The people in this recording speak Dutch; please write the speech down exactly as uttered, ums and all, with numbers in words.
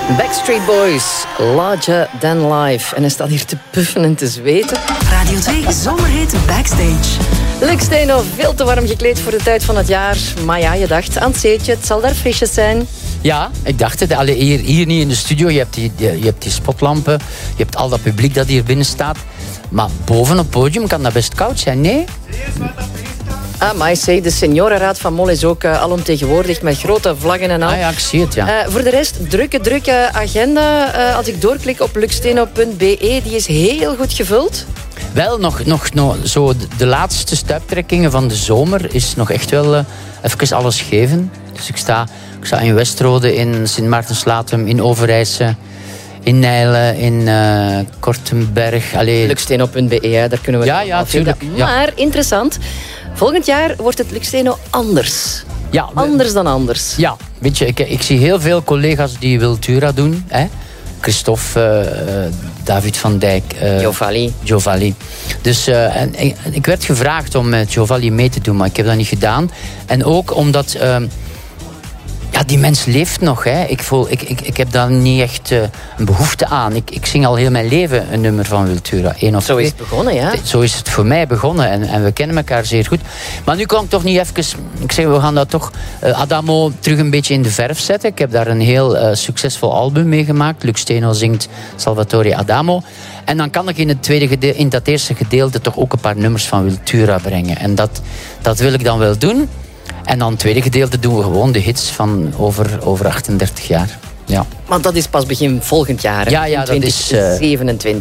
Backstreet Boys, Larger Than Life. En hij staat hier te puffen en te zweten. Radio twee Zomerhit Backstage. Luc Steenhoff, veel te warm gekleed voor de tijd van het jaar. Maar ja, je dacht, aan het zeetje, het zal daar frisjes zijn. Ja, ik dacht het. Allee, hier, hier niet in de studio. Je hebt, die, je hebt die spotlampen. Je hebt al dat publiek dat hier binnen staat. Maar boven op het podium kan dat best koud zijn, nee? Ah, maar zeg, de seniorenraad van Mol is ook uh, alomtegenwoordigd met grote vlaggen en al. Ah ja, ik zie het, ja. Uh, voor de rest, drukke, drukke agenda. Uh, als ik doorklik op lucsteno punt b e, die is heel goed gevuld. Wel, nog, nog, nog zo de, de laatste stuiptrekkingen van de zomer is nog echt wel uh, even alles geven. Dus ik sta, ik sta in Westrode, in Sint Maartenslatum, in Overijse, in Nijlen, in uh, Kortenberg. lucsteno punt b e, daar kunnen we... Ja, ja, tuurlijk. Ja. Maar, interessant, volgend jaar wordt het Lucsteno anders. Ja, anders dan anders. Ja, weet je, ik, ik zie heel veel collega's die Wiltura doen. Hè? Christophe, uh, David van Dijk, uh, Giovanni. Giovanni. Dus uh, en, en, ik werd gevraagd om met Giovanni mee te doen, maar ik heb dat niet gedaan. En ook omdat... Uh, ja, die mens leeft nog. Hè. Ik, voel, ik, ik, ik heb daar niet echt uh, een behoefte aan. Ik, ik zing al heel mijn leven een nummer van Wiltura. Eén of Zo twee. is het begonnen, ja. Zo is het voor mij begonnen. En, en we kennen elkaar zeer goed. Maar nu kan ik toch niet even... Ik zeg, we gaan dat toch... Uh, Adamo terug een beetje in de verf zetten. Ik heb daar een heel uh, succesvol album mee gemaakt. Luc Steenhoff zingt Salvatore Adamo. En dan kan ik in, het tweede gede- in dat eerste gedeelte toch ook een paar nummers van Wiltura brengen. En dat, dat wil ik dan wel doen. En dan het tweede gedeelte doen we gewoon de hits van over, over achtendertig jaar. Ja. Maar dat is pas begin volgend jaar, hè? Ja, ja, dat is... Uh, zevenentwintig.